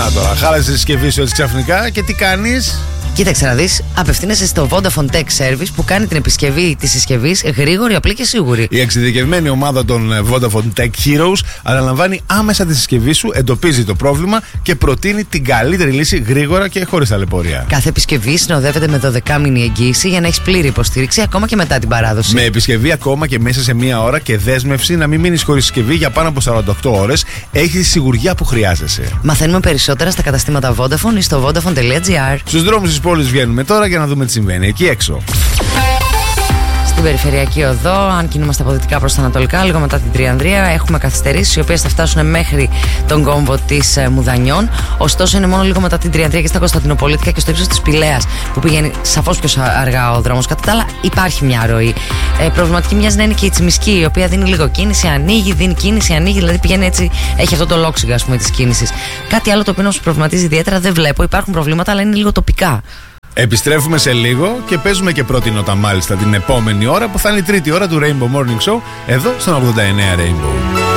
Να τώρα, χάλασε τη συσκευή σου έτσι ξαφνικά και τι κάνεις? Κοίταξε να δεις, απευθύνεσαι στο Vodafone Tech Service που κάνει την επισκευή της συσκευής γρήγορη, απλή και σίγουρη. Η εξειδικευμένη ομάδα των Vodafone Tech Heroes αναλαμβάνει άμεσα τη συσκευή σου, εντοπίζει το πρόβλημα και προτείνει την καλύτερη λύση γρήγορα και χωρίς ταλαιπωρία. Κάθε επισκευή συνοδεύεται με 12μηνη εγγύηση για να έχεις πλήρη υποστήριξη ακόμα και μετά την παράδοση. Με επισκευή ακόμα και μέσα σε μία ώρα και δέσμευση να μην μείνεις χωρίς συσκευή για πάνω από 48 ώρες, έχεις τη σιγουριά που χρειάζεσαι. Μαθαίνουμε περισσότερα στα καταστήματα Vodafone ή στο vodafone.gr. Στους δρόμους της πόλης βγαίνουμε τώρα για να δούμε τι συμβαίνει εκεί έξω. Στην περιφερειακή οδό, αν κινούμαστε από δυτικά προς τα ανατολικά, λίγο μετά την Τριανδρία, έχουμε καθυστερήσεις οι οποίες θα φτάσουν μέχρι τον κόμβο της Μουδανιών. Ωστόσο, είναι μόνο λίγο μετά την Τριανδρία και στα Κωνσταντινοπολίτικα και στο ύψος της Πηλαίας που πηγαίνει σαφώς πιο αργά ο δρόμος. Κατά τα άλλα, υπάρχει μια ροή. Προβληματική μοιάζει να είναι και η Τσιμισκή, η οποία δίνει λίγο κίνηση, ανοίγει, δίνει κίνηση, ανοίγει, δηλαδή πηγαίνει έτσι, έχει αυτό το λόξιγκα, ας πούμε, της κίνησης. Κάτι άλλο το οποίο μας προβληματίζει ιδιαίτερα δεν βλέπω. Υπάρχουν προβλήματα, αλλά είναι λίγο τοπικά. Επιστρέφουμε σε λίγο και παίζουμε και πρώτη νότα μάλιστα την επόμενη ώρα που θα είναι η τρίτη ώρα του Rainbow Morning Show εδώ στον 89 Rainbow.